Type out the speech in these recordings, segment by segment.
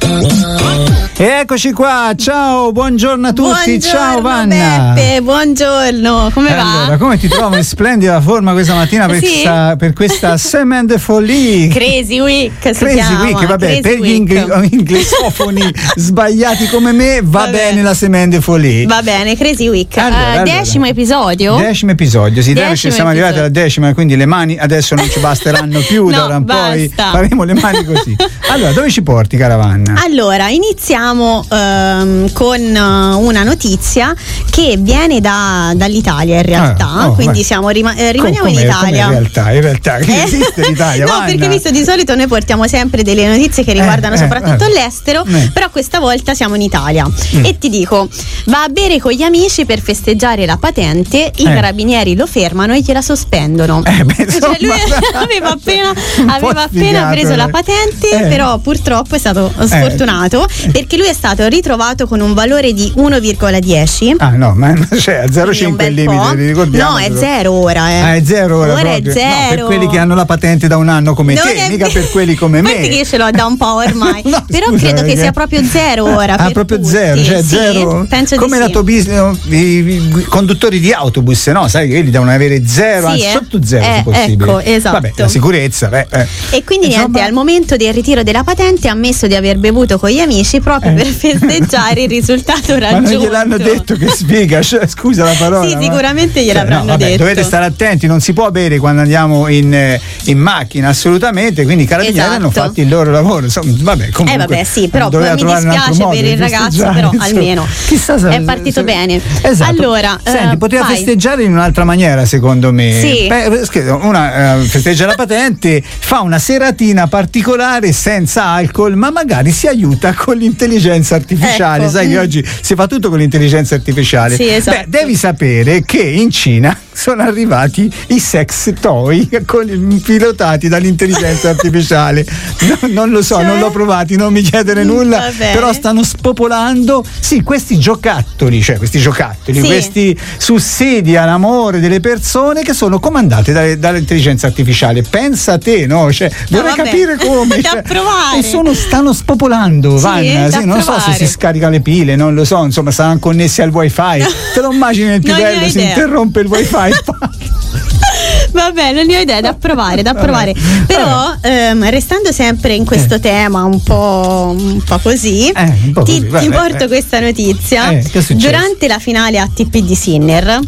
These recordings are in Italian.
E eccoci qua, ciao, buongiorno a tutti, buongiorno, ciao Vanna. Beppe, buongiorno, come va? Allora, come ti trovo in splendida forma questa mattina per questa Semaine de Folie? Crazy Week si Crazy chiama. Week, vabbè, Crazy per gli inglesofoni sbagliati come me va bene la Semaine de Folie. Va bene, Crazy Week. Allora. 10° episodio? 10° episodio, sì, ci siamo arrivati alla 10ª, quindi le mani adesso non ci basteranno più, da ora in poi faremo le mani così. Allora, dove ci porti, cara Vanna? Allora, iniziamo con una notizia che viene dall'Italia in realtà, quindi rimaniamo in Italia. In realtà che esiste l'Italia? No, Vanna. perché visto di solito noi portiamo sempre delle notizie che riguardano soprattutto l'estero, però questa volta siamo in Italia. E ti dico, va a bere con gli amici per festeggiare la patente, i carabinieri lo fermano e gliela sospendono. Cioè lui aveva appena preso la patente, però purtroppo è stato sfortunato perché lui è stato ritrovato con un valore di 1,10. Ah no, ma c'è a 0,5 il limite, ricordiamo. No, è 0 ora. È 0 ora. Ora è 0. No, per quelli che hanno la patente da un anno come te, mica per quelli come me. Guardi che io ce l'ho da un po' ormai. No, però scusa, credo che sia proprio 0 ora. Ah, proprio tutti. 0, cioè sì, 0. Penso come di i conduttori di autobus, no? Sai che quelli devono avere 0, anzi sotto 0 se possibile. Ecco, esatto. Vabbè, la sicurezza. E quindi niente, al momento del ritiro della patente ha ammesso di aver bevuto con gli amici proprio per festeggiare il risultato raggiunto. Ma non gliel'hanno detto che sfiga, scusa la parola. Sì, sicuramente gliel'avranno detto. Dovete stare attenti, non si può bere quando andiamo in macchina, assolutamente, quindi i carabinieri hanno fatto il loro lavoro. Insomma, vabbè, comunque. Sì, però mi dispiace per il ragazzo, però almeno è partito bene. Esatto. Allora, senti, poteva festeggiare in un'altra maniera, secondo me. Sì. Una festeggia la patente, fa una seratina particolare senza alcol, ma magari si aiuta con l'intelligenza artificiale. Ecco. Sai che oggi si fa tutto con l'intelligenza artificiale. Sì, esatto. Devi sapere che in Cina sono arrivati i sex toy pilotati dall'intelligenza artificiale. Non lo so, non l'ho provati, non mi chiedere nulla, però stanno spopolando questi giocattoli, questi sussidi all'amore delle persone che sono comandati dall'intelligenza artificiale. Pensa a te, no? Vorrei capire come. Da provare. Stanno spopolando, Vanna. Non so se si scarica le pile, non lo so, insomma, saranno connessi al wifi. Te lo immagini nel pivello, si interrompe il wifi. Vabbè, non ne ho idea, da provare. Però restando sempre in questo tema un po' così, ti porto questa notizia. Durante la finale ATP di Sinner,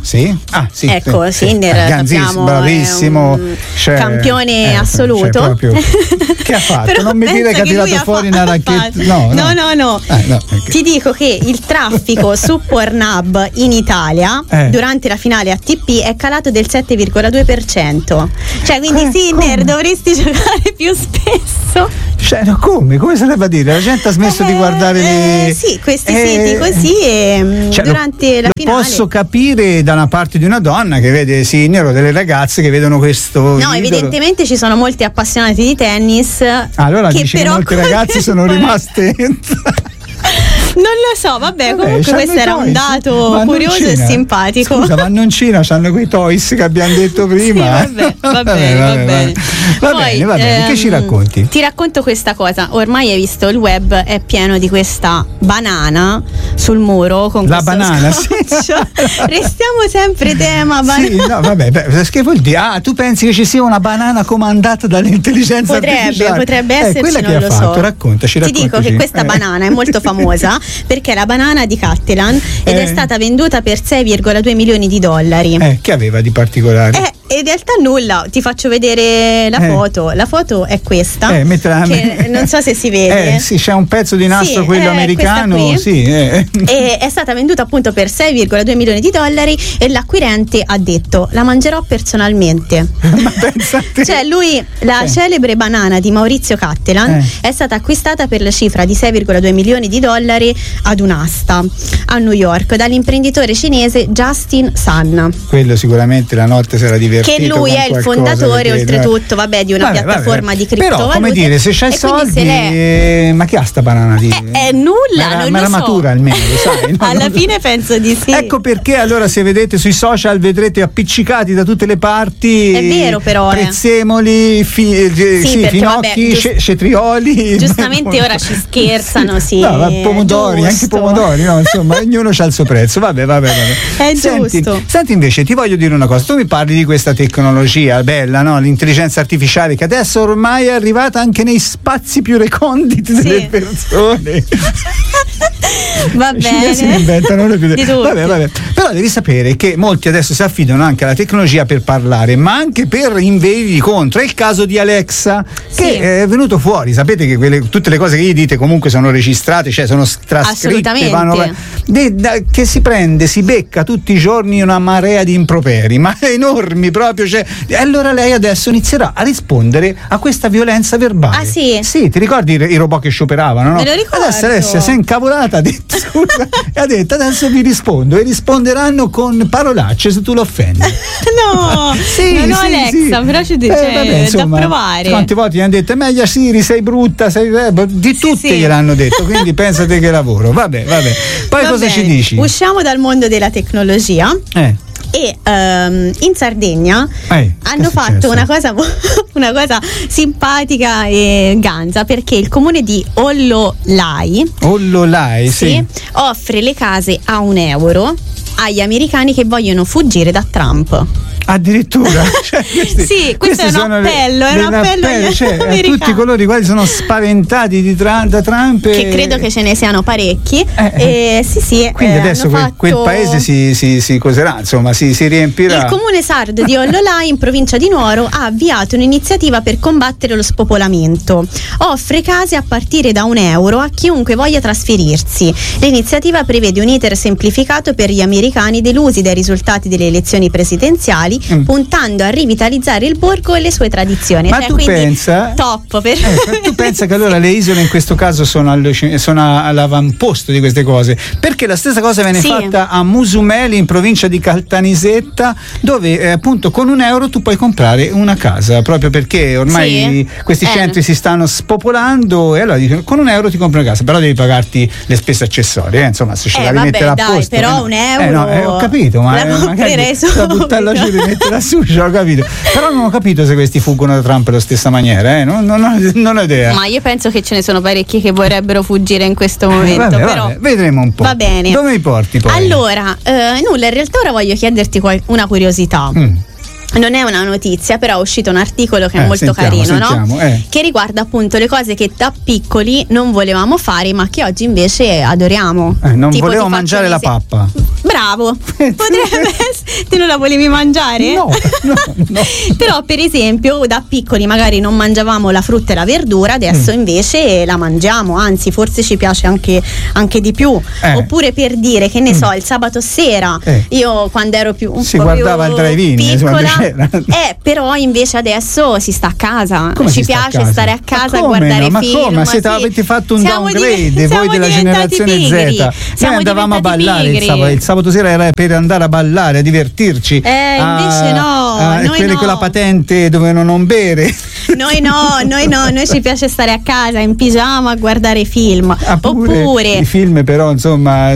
ecco, Sinner sappiamo bravissimo, è un campione assoluto. Che ha fatto? Però non mi dire che ha tirato fuori una racchetta. No. Ti dico che il traffico su Pornhub in Italia durante la finale ATP è calato del 7,2%. Cioè, quindi Sinner dovresti giocare più spesso. Come sarebbe a dire? La gente ha smesso di guardare questi siti così durante la finale. Posso capire da una parte di una donna che vede Sinner o delle ragazze che vedono questo. No, idolo. Evidentemente ci sono molti appassionati di tennis. Allora dici che molti ragazzi sono rimaste. Non lo so, comunque questo era un dato curioso e simpatico. Scusa, vanno in Cina, c'hanno quei toys che abbiamo detto prima. Va bene. Va bene. Che ci racconti? Ti racconto questa cosa. Ormai hai visto, il web è pieno di questa banana sul muro con la banana, Restiamo sempre tema banana. Che vuol dire? Tu pensi che ci sia una banana comandata dall'intelligenza artificiale? Potrebbe esserci, quella non che lo ha fatto. so. Raccontaci. Ti dico che questa banana è molto famosa perché è la banana di Catalan ed è stata venduta per $6,2 milioni. Che aveva di particolare? In realtà nulla, ti faccio vedere la foto. La foto è questa, che non so se si vede. C'è un pezzo di nastro, quello americano. E è stata venduta appunto per $6,2 milioni e l'acquirente ha detto: la mangerò personalmente. Ma pensate. Cioè lui, la celebre banana di Maurizio Cattelan è stata acquistata per la cifra di $6,2 milioni ad un'asta a New York dall'imprenditore cinese Justin Sun. Quello sicuramente la notte sarà divertito. divertito. Che lui è il fondatore, oltretutto, vabbè, di una piattaforma di criptovalute. Però, come dire, se c'hai soldi, ma che ha sta banana di? Nulla, non lo so. Ma matura almeno, lo sai? Alla fine penso di sì. Ecco perché allora, se vedete sui social, vedrete appiccicati da tutte le parti. È vero, però. Prezzemoli, finocchi, cetrioli. Giustamente ora ci scherzano, sì. No, ma pomodori, anche pomodori, no? Insomma, ognuno c'ha il suo prezzo. Vabbè. È giusto. Senti, invece, ti voglio dire una cosa. Tu mi parli di questa tecnologia bella, no? L'intelligenza artificiale che adesso ormai è arrivata anche nei spazi più reconditi delle persone. Va bene. Si inventano vabbè. Però devi sapere che molti adesso si affidano anche alla tecnologia per parlare, ma anche per inveigli contro. È il caso di Alexa, che è venuto fuori. Sapete che tutte le cose che gli dite comunque sono registrate, cioè sono trascritte, che si becca tutti i giorni una marea di improperi, ma enormi proprio. E allora lei adesso inizierà a rispondere a questa violenza verbale. Ah, sì? Sì, ti ricordi i robot che scioperavano, no? Me lo ricordo. Adesso Alessia si è incavolata, ha detto scusa, e ha detto adesso vi rispondo, e risponderanno con parolacce se tu lo offendi. No, non ho Alexa, però ci dice da provare. Quante volte gli hanno detto meglio Siri, sei brutta, di tutte gliel'hanno detto, quindi pensate che lavoro. Vabbè. Poi cosa ci dici? Usciamo dal mondo della tecnologia. E in Sardegna hanno fatto una cosa simpatica e ganza, perché il comune di Ollolai offre le case a €1 agli americani che vogliono fuggire da Trump. Addirittura, questo è un appello, a tutti coloro i quali sono spaventati da Trump, che credo che ce ne siano parecchi. Quindi adesso quel paese si coserà, insomma, si riempirà. Il comune sardo di Ollolai, in provincia di Nuoro, ha avviato un'iniziativa per combattere lo spopolamento. Offre case a partire da €1 a chiunque voglia trasferirsi. L'iniziativa prevede un iter semplificato per gli americani delusi dai risultati delle elezioni presidenziali, puntando a rivitalizzare il borgo e le sue tradizioni. Ma tu pensa? Top tu pensa che allora le isole in questo caso sono all'avamposto di queste cose, perché la stessa cosa viene fatta a Musumeli, in provincia di Caltanissetta, dove appunto con €1 tu puoi comprare una casa, proprio perché ormai questi centri si stanno spopolando, e allora dicono con €1 ti compri una casa, però devi pagarti le spese accessorie, insomma, se ce la rimettere a posto. Però €1 ho capito, ma la comprerei da buttarla giù e metterla su, ho capito. Però non ho capito se questi fuggono da Trump alla stessa maniera, non ho idea. Ma io penso che ce ne sono parecchi che vorrebbero fuggire in questo momento. Però vedremo un po'. Va bene. Dove mi porti poi? Allora, nulla, in realtà ora voglio chiederti una curiosità. Non è una notizia, però è uscito un articolo che è molto carino, no? Che riguarda appunto le cose che da piccoli non volevamo fare, ma che oggi invece adoriamo. Non volevo mangiare la pappa. Bravo. Potrebbe essere. Te non la volevi mangiare? No. Però per esempio da piccoli magari non mangiavamo la frutta e la verdura, adesso invece la mangiamo, anzi forse ci piace anche di più. Oppure, per dire, che ne so, il sabato sera io quando ero più guardava il drive-in, piccola, però invece adesso si sta a casa. Ci piace stare a casa a guardare film. Ma avete fatto un downgrade voi della generazione Z. Noi andavamo a ballare il sabato sera, era per andare a ballare, a divertirci. Invece no, noi con la patente dovevano non bere. Noi ci piace stare a casa in pigiama a guardare film. Oppure i film, però insomma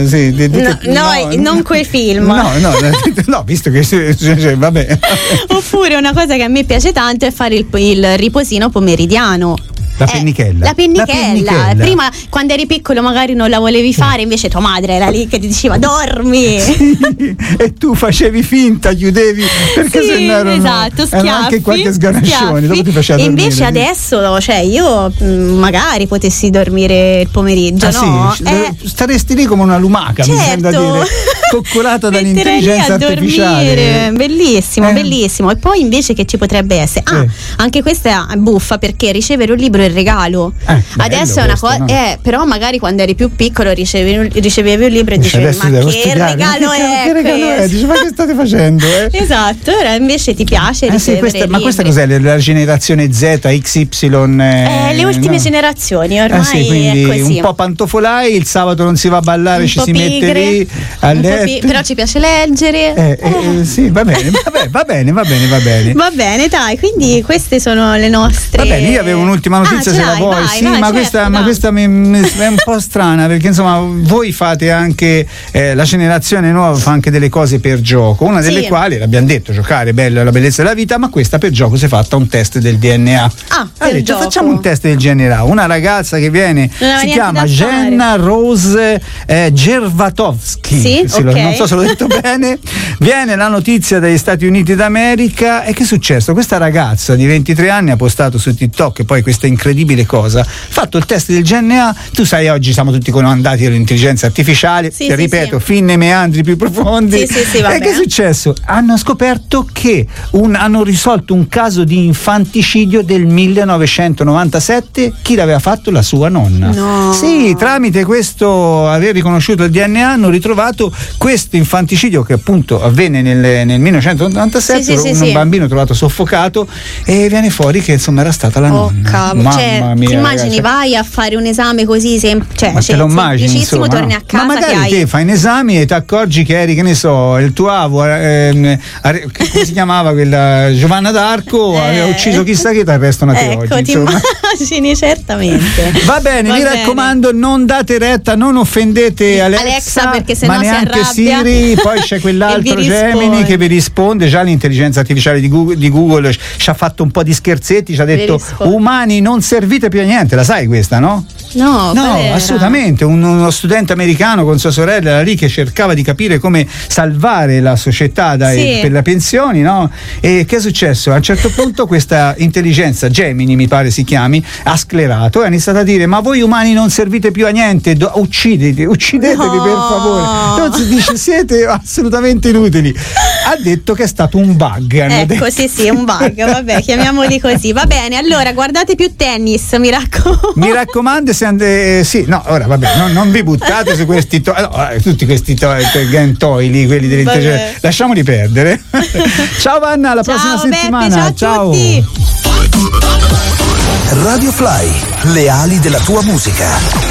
non quei film. No, visto che vabbè. Oppure una cosa che a me piace tanto è fare il riposino pomeridiano. La pennichella. Prima, quando eri piccolo, magari non la volevi fare, invece tua madre era lì che ti diceva dormi. E tu facevi finta, chiudevi, perché se no erano anche qualche sganascione. Dopo ti faceva dormire. Invece adesso, io magari potessi dormire il pomeriggio, no? Staresti lì come una lumaca, mi sembra dire, coccolata dall'intelligenza artificiale. Bellissimo. E poi invece che ci potrebbe essere? Anche questa è buffa, perché ricevere un libro il regalo. Adesso è una cosa, no? Però magari quando eri più piccolo ricevevi un libro e dicevi ma che regalo è? Che regalo è? Dice, ma che state facendo? Esatto, ora invece ti piace ricevere ma questa cos'è? La generazione Z, XY? Le ultime generazioni, ormai quindi è così. Un po' pantofolai, il sabato non si va a ballare, ci si mette lì a letto. Però ci piace leggere. Sì, va bene. Va bene, dai, quindi queste sono le nostre. Va bene, io avevo un'ultima notizia se la vuoi. Sì, ma questa è un po' strana, perché insomma voi fate anche la generazione nuova fa anche delle cose per gioco, una delle quali l'abbiamo detto, giocare, bello, la bellezza della vita, ma questa per gioco si è fatta un test del DNA. Facciamo un test del DNA. Una ragazza che viene, si chiama Jenna Rose Gervatowski, non so se l'ho detto bene, viene la notizia dagli Stati Uniti d'America. E che è successo? Questa ragazza di 23 anni ha postato su TikTok poi questa incredibile cosa, fatto il test del DNA. Tu sai, oggi siamo tutti comandati dall'intelligenza artificiale, ripeto, fin nei meandri più profondi. E che è successo? Hanno scoperto che hanno risolto un caso di infanticidio del 1997. Chi l'aveva fatto? La sua nonna. No. Sì, tramite questo aver riconosciuto il DNA hanno ritrovato questo infanticidio che appunto avvenne nel 1997, un bambino trovato soffocato, e viene fuori che insomma era stata la nonna. Mamma mia, ti immagini, vai a fare un esame così semplicissimo, torni a casa, ma magari te fai un esame e ti accorgi che eri, che ne so, il tuo come si chiamava quella Giovanna d'Arco, aveva ucciso chissà che, ti arrestano a te oggi, ti immagini, certamente. Va bene, mi raccomando, non date retta, non offendete Alexa, perché sennò ma neanche si arrabbia. Siri. Poi c'è quell'altro Gemini che vi risponde. Già l'intelligenza artificiale di Google ci ha fatto un po' di scherzetti, ci ha detto umani non servite più a niente. La sai questa, no? No, assolutamente. Uno studente americano con sua sorella era lì che cercava di capire come salvare la società per le pensioni, no? E che è successo? A un certo punto questa intelligenza Gemini, mi pare si chiami, ha sclerato e ha iniziato a dire: ma voi umani non servite più a niente, uccidetevi per favore. Non si dice, siete assolutamente inutili. Ha detto che è stato un bug. Sì, un bug, vabbè, chiamiamoli così. Va bene, allora guardate più tennis, mi raccomando. Mi raccomando, ora vabbè, non vi buttate su questi tutti questi game toy lì, quelli dell'intelligenza. Lasciamoli perdere. Ciao Vanna, alla prossima settimana. Ciao. Radio Fly, le ali della tua musica.